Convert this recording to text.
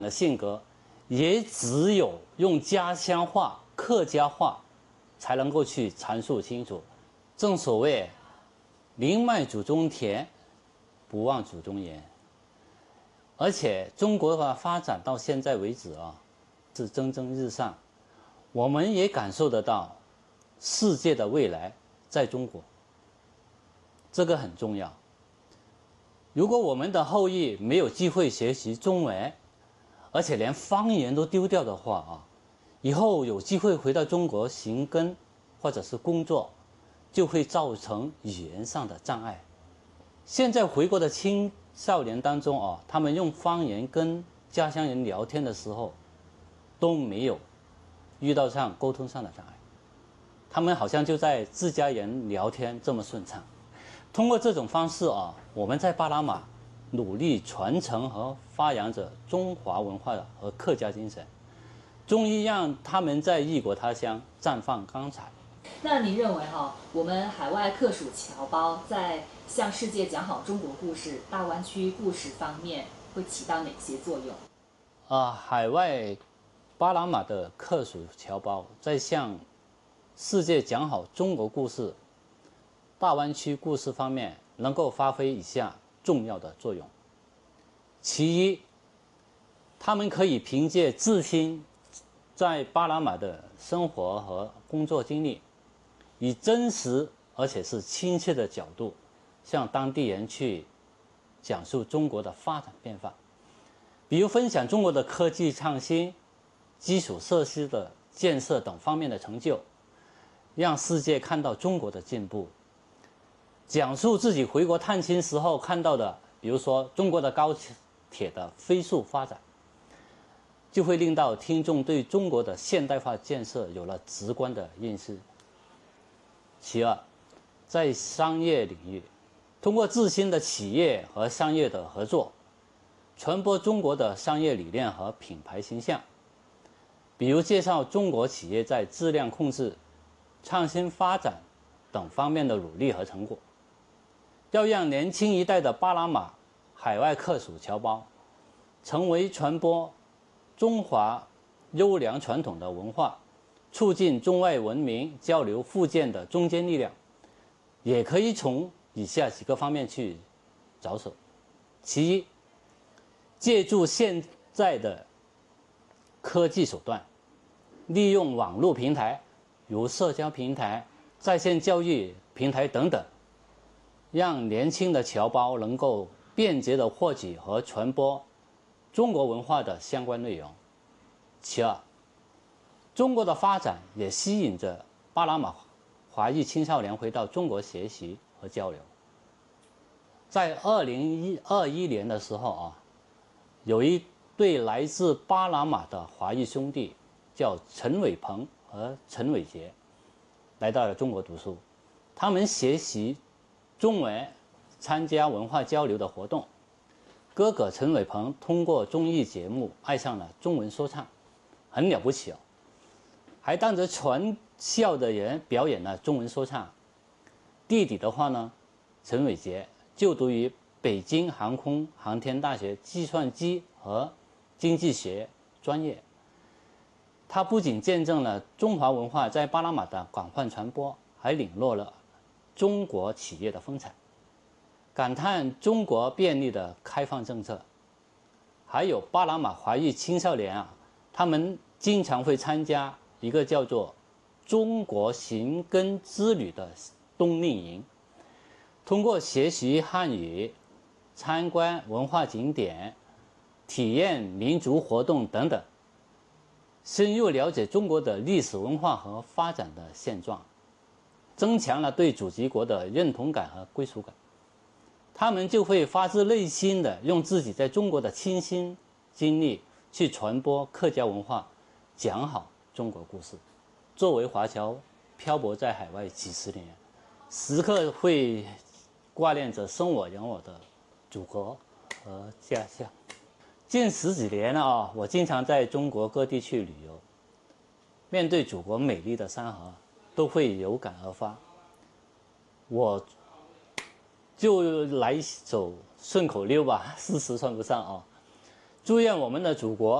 的性格，也只有用家乡话、客家话才能够去阐述清楚。正所谓“宁卖祖宗田，不忘祖宗言”。而且中国的发展到现在为止是蒸蒸日上，我们也感受得到世界的未来在中国，这个很重要。如果我们的后裔没有机会学习中文，而且连方言都丢掉的话以后有机会回到中国寻根或者是工作，就会造成语言上的障碍。现在回国的青少年当中他们用方言跟家乡人聊天的时候，都没有遇到上沟通上的障碍，他们好像就在自家人聊天这么顺畅。通过这种方式我们在巴拿马努力传承和发扬着中华文化和客家精神，终于让他们在异国他乡绽放光彩。 那你认为我们海外客属侨胞在向世界讲好中国故事、大湾区故事方面会起到哪些作用？ 海外巴拿马的客属侨胞在向世界讲好中国故事、大湾区故事方面能够发挥以下重要的作用。其一，他们可以凭借自身在巴拿马的生活和工作经历，以真实而且是亲切的角度向当地人去讲述中国的发展变化，比如分享中国的科技创新、基础设施的建设等方面的成就，让世界看到中国的进步，讲述自己回国探亲时候看到的，比如说中国的高铁的飞速发展，就会令到听众对中国的现代化建设有了直观的认识。其二，在商业领域，通过自身的企业和商业的合作，传播中国的商业理念和品牌形象，比如介绍中国企业在质量控制、创新发展等方面的努力和成果，要让年轻一代的巴拿马海外客属侨胞成为传播中华优良传统的文化、促进中外文明交流互鉴的中坚力量，也可以从以下几个方面去着手。其一，借助现在的科技手段，利用网络平台，如社交平台、在线教育平台等等，让年轻的侨胞能够便捷地获取和传播中国文化的相关内容。其二，中国的发展也吸引着巴拿马华裔青少年回到中国学习和交流。在2021年的时候有一对来自巴拿马的华裔兄弟，叫陈伟鹏和陈伟杰，来到了中国读书。他们学习中文，参加文化交流的活动。哥哥陈伟鹏通过综艺节目爱上了中文说唱，很了不起还当着全校的人表演了中文说唱。弟弟的话呢，陈伟杰就读于北京航空航天大学计算机和经济学专业。他不仅见证了中华文化在巴拿马的广泛传播，还领略了中国企业的风采，感叹中国便利的开放政策。还有巴拿马华裔青少年他们经常会参加一个叫做中国寻根之旅的冬令营，通过学习汉语、参观文化景点、体验民族活动等等，深入了解中国的历史文化和发展的现状，增强了对祖籍国的认同感和归属感。他们就会发自内心的用自己在中国的亲身经历去传播客家文化，讲好中国故事。作为华侨漂泊在海外几十年，时刻会挂念着生我养我的祖国和家乡。近十几年了我经常在中国各地去旅游，面对祖国美丽的山河，都会有感而发。我就来一首顺口溜吧，诗词算不上祝愿我们的祖国